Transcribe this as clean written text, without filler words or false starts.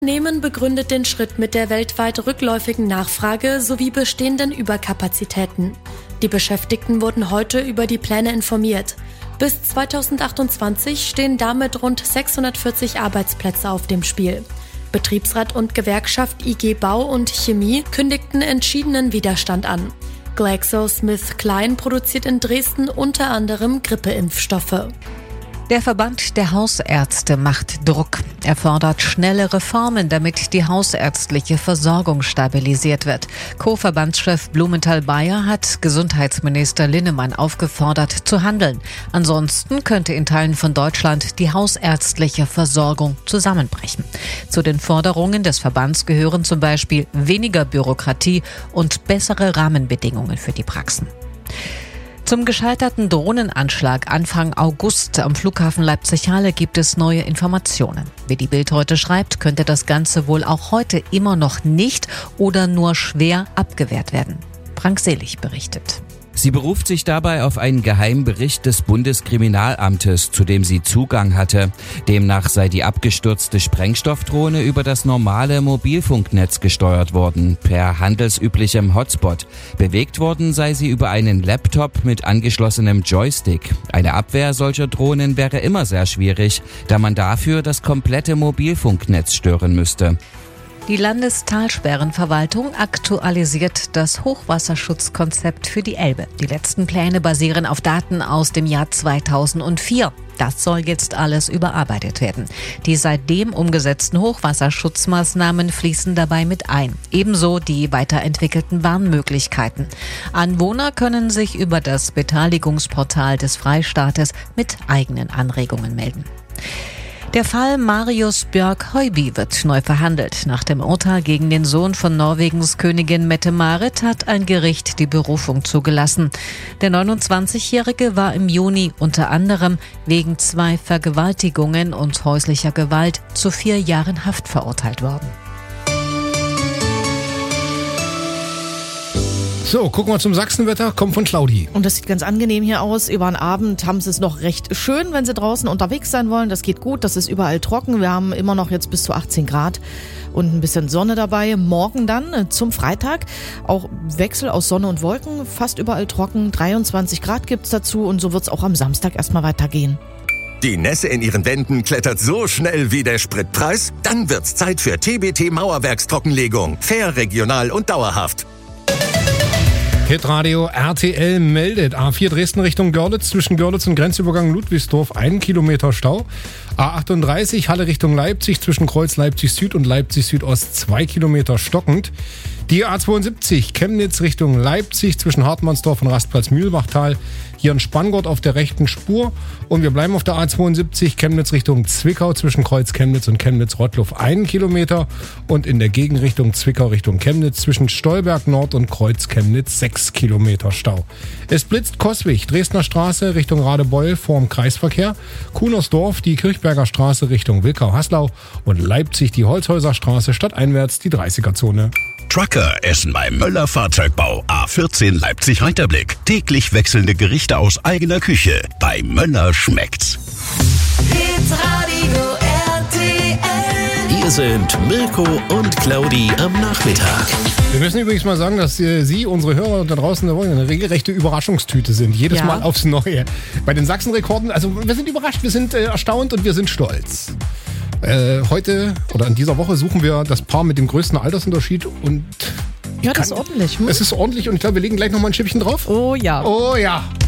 Unternehmen begründet den Schritt mit der weltweit rückläufigen Nachfrage sowie bestehenden Überkapazitäten. Die Beschäftigten wurden heute über die Pläne informiert. Bis 2028 stehen damit rund 640 Arbeitsplätze auf dem Spiel. Betriebsrat und Gewerkschaft IG Bau und Chemie kündigten entschiedenen Widerstand an. GlaxoSmithKline produziert in Dresden unter anderem Grippeimpfstoffe. Der Verband der Hausärzte macht Druck. Er fordert schnelle Reformen, damit die hausärztliche Versorgung stabilisiert wird. Co-Verbandschef Blumenthal-Bayer hat Gesundheitsminister Linnemann aufgefordert, zu handeln. Ansonsten könnte in Teilen von Deutschland die hausärztliche Versorgung zusammenbrechen. Zu den Forderungen des Verbands gehören zum Beispiel weniger Bürokratie und bessere Rahmenbedingungen für die Praxen. Zum gescheiterten Drohnenanschlag Anfang August am Flughafen Leipzig-Halle gibt es neue Informationen. Wie die Bild heute schreibt, könnte das Ganze wohl auch heute immer noch nicht oder nur schwer abgewehrt werden. Frank Selig berichtet. Sie beruft sich dabei auf einen Geheimbericht des Bundeskriminalamtes, zu dem sie Zugang hatte. Demnach sei die abgestürzte Sprengstoffdrohne über das normale Mobilfunknetz gesteuert worden, per handelsüblichem Hotspot. Bewegt worden sei sie über einen Laptop mit angeschlossenem Joystick. Eine Abwehr solcher Drohnen wäre immer sehr schwierig, da man dafür das komplette Mobilfunknetz stören müsste. Die Landestalsperrenverwaltung aktualisiert das Hochwasserschutzkonzept für die Elbe. Die letzten Pläne basieren auf Daten aus dem Jahr 2004. Das soll jetzt alles überarbeitet werden. Die seitdem umgesetzten Hochwasserschutzmaßnahmen fließen dabei mit ein. Ebenso die weiterentwickelten Warnmöglichkeiten. Anwohner können sich über das Beteiligungsportal des Freistaates mit eigenen Anregungen melden. Der Fall Marius Björk-Høiby wird neu verhandelt. Nach dem Urteil gegen den Sohn von Norwegens Königin Mette-Marit hat ein Gericht die Berufung zugelassen. Der 29-Jährige war im Juni unter anderem wegen 2 Vergewaltigungen und häuslicher Gewalt zu 4 Jahren Haft verurteilt worden. So, gucken wir zum Sachsenwetter, kommt von Claudi. Und das sieht ganz angenehm hier aus. Über den Abend haben sie es noch recht schön, wenn sie draußen unterwegs sein wollen. Das geht gut, das ist überall trocken. Wir haben immer noch jetzt bis zu 18 Grad und ein bisschen Sonne dabei. Morgen dann zum Freitag auch Wechsel aus Sonne und Wolken, fast überall trocken. 23 Grad gibt's dazu und so wird's auch am Samstag erstmal weitergehen. Die Nässe in ihren Wänden klettert so schnell wie der Spritpreis? Dann wird's Zeit für TBT Mauerwerkstrockenlegung. Fair, regional und dauerhaft. Hitradio RTL meldet A4 Dresden Richtung Görlitz, zwischen Görlitz und Grenzübergang Ludwigsdorf 1 Kilometer Stau. A38 Halle Richtung Leipzig, zwischen Kreuz Leipzig Süd und Leipzig Südost 2 Kilometer stockend. Die A72 Chemnitz Richtung Leipzig, zwischen Hartmannsdorf und Rastplatz Mühlbachtal. Hier in Spanngott auf der rechten Spur. Und wir bleiben auf der A72 Chemnitz Richtung Zwickau, zwischen Kreuz Chemnitz und Chemnitz-Rottluff 1 Kilometer. Und in der Gegenrichtung Zwickau Richtung Chemnitz, zwischen Stolberg Nord und Kreuz Chemnitz 6 Kilometer Stau. Es blitzt Coswig, Dresdner Straße Richtung Radebeul vorm Kreisverkehr. Kunersdorf die Kirchberger Straße Richtung Wilkau-Haslau. Und Leipzig die Holzhäuser Straße stadteinwärts die 30er-Zone. Trucker essen beim Möller Fahrzeugbau A14 Leipzig-Reiterblick. Täglich wechselnde Gerichte aus eigener Küche. Bei Möller schmeckt's. Hitradio RTL. Hier sind Mirko und Claudi am Nachmittag. Wir müssen übrigens mal sagen, dass Sie, unsere Hörer da draußen, eine regelrechte Überraschungstüte sind. Jedes Mal aufs Neue. Bei den Sachsenrekorden, also wir sind überrascht, wir sind erstaunt und wir sind stolz. Heute oder in dieser Woche suchen wir das Paar mit dem größten Altersunterschied und ja, das ist ordentlich. Es ist ordentlich und ich glaube, wir legen gleich nochmal ein Schippchen drauf. Oh ja. Oh ja.